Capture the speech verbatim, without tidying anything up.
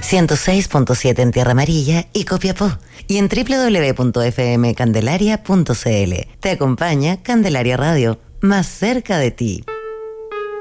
ciento seis punto siete en Tierra Amarilla y Copiapó. Y en doble u doble u doble u punto f m candelaria punto c l. Te acompaña Candelaria Radio, más cerca de ti.